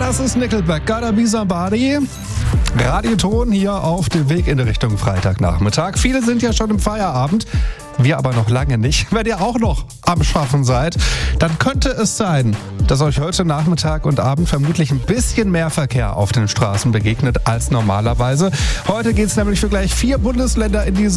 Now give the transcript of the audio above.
Das ist Nickelback, Gotta Be Somebody. Radioton hier auf dem Weg in Richtung Freitagnachmittag. Viele sind ja schon im Feierabend, wir aber noch lange nicht. Wenn ihr auch noch am Schaffen seid, dann könnte es sein, dass euch heute Nachmittag und Abend vermutlich ein bisschen mehr Verkehr auf den Straßen begegnet als normalerweise. Heute geht es nämlich für gleich 4 Bundesländer in die